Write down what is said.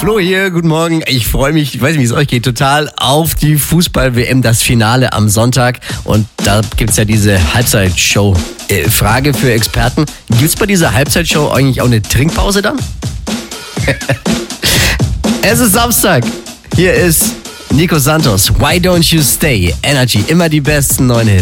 Flo hier, guten Morgen. Ich freue mich, ich weiß nicht, wie es euch geht, total auf die Fußball-WM, das Finale am Sonntag. Und da gibt es ja diese Halbzeitshow. Frage für Experten, gibt es bei dieser Halbzeitshow eigentlich auch eine Trinkpause dann? Es ist Samstag. Hier ist Nico Santos. Why don't you stay? Energy, immer die besten neuen Hits.